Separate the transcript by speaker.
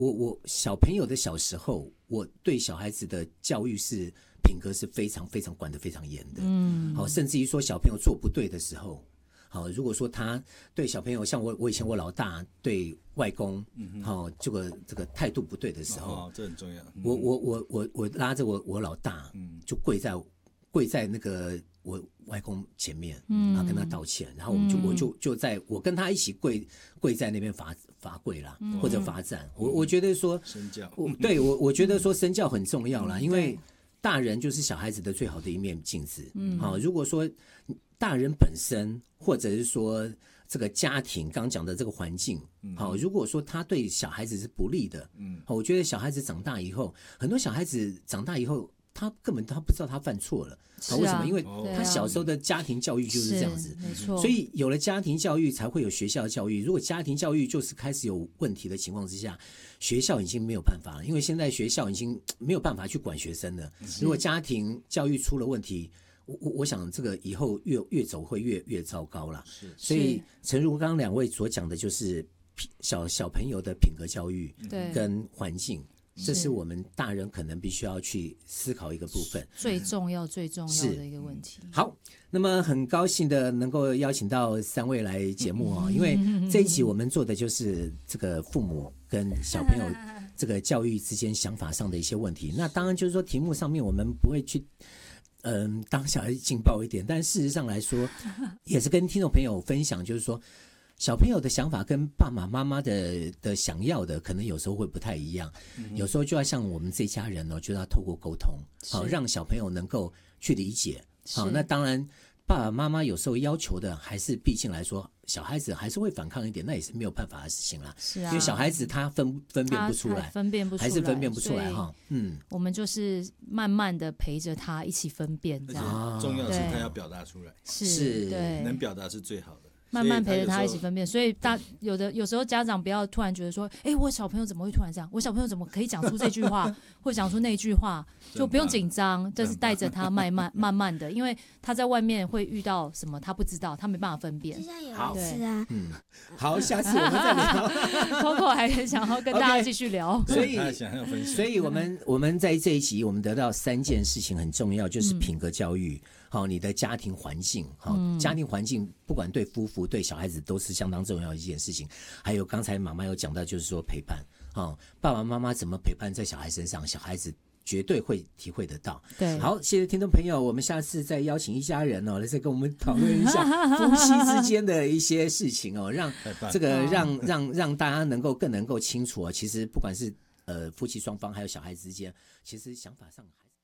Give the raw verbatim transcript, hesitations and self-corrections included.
Speaker 1: 我我小朋友的小时候，我对小孩子的教育是品格是非常非常管得非常严的，嗯，好，甚至于说小朋友做不对的时候，好，如果说他对小朋友，像我我以前我老大对外公，嗯，好，这个这个态度不对的时候，
Speaker 2: 哦，这很重要。嗯、
Speaker 1: 我我我我我拉着我我老大，嗯，就跪在跪在那个我外公前面，嗯，然后跟他道歉，然后我们就、嗯、我就就在我跟他一起跪跪在那边罚罚跪啦，嗯、或者罚站。我我觉得说
Speaker 2: 身教，
Speaker 1: 我对我我觉得说身教很重要啦，因为大人就是小孩子的最好的一面镜子。嗯，好，如果说大人本身或者是说这个家庭刚讲的这个环境，好，如果说他对小孩子是不利的，嗯，我觉得小孩子长大以后，很多小孩子长大以后。他根本他不知道他犯错了，
Speaker 3: 是啊，
Speaker 1: 为什么？因为他小时候的家庭教育就是这样子，
Speaker 3: 没错。
Speaker 1: 所以有了家庭教育，才会有学校教育。如果家庭教育就是开始有问题的情况之下，学校已经没有办法了，因为现在学校已经没有办法去管学生了。如果家庭教育出了问题，我我我想这个以后越越走会越越糟糕了。所以诚如刚刚两位所讲的，就是小小朋友的品格教育跟环境。这是我们大人可能必须要去思考一个部分，
Speaker 3: 最重要最重要的一个问题。
Speaker 1: 好，那么很高兴的能够邀请到三位来节目哦，因为这一集我们做的就是这个父母跟小朋友这个教育之间想法上的一些问题。那当然就是说题目上面我们不会去嗯当小孩劲爆一点，但事实上来说也是跟听众朋友分享，就是说小朋友的想法跟爸爸妈妈的的想要的可能有时候会不太一样，嗯、有时候就要像我们这家人哦，就要透过沟通，好让小朋友能够去理解。好，那当然爸爸妈妈有时候要求的还是毕竟来说，小孩子还是会反抗一点，那也是没有办法的事情啦。
Speaker 3: 是啊，
Speaker 1: 因为小孩子他分分辨不出来，
Speaker 3: 分辨不出来，
Speaker 1: 还是分辨不出来哈。嗯，
Speaker 3: 我们就是慢慢的陪着他一起分辨，这样。
Speaker 2: 重要的是他要表达出来，
Speaker 3: 是，对，
Speaker 2: 能表达是最好的。
Speaker 3: 慢慢陪着他一起分辨，所以大有的有时候家长不要突然觉得说，哎，我小朋友怎么会突然这样？我小朋友怎么可以讲出这句话，或讲出那句话，就不用紧张，就是带着他慢慢慢慢的，因为他在外面会遇到什么他不知道，他没办法分辨。
Speaker 4: 就像有一次啊，
Speaker 1: 嗯，好，下次我们再聊。
Speaker 3: Coco 还想要跟大家继续聊，
Speaker 1: okay, 所以
Speaker 2: 他想要分享，
Speaker 1: 所以我们我们在这一集我们得到三件事情很重要，就是品格教育。好，你的家庭环境，好，嗯、家庭环境不管对夫妇对小孩子都是相当重要的一件事情。还有刚才妈妈有讲到，就是说陪伴，好，爸爸妈妈怎么陪伴在小孩身上，小孩子绝对会体会得到。
Speaker 3: 对，
Speaker 1: 好，谢谢听众朋友，我们下次再邀请一家人哦，来再跟我们讨论一下夫妻之间的一些事情哦，让这个让让让大家能够更能够清楚哦，其实不管是呃夫妻双方还有小孩之间，其实想法上还是。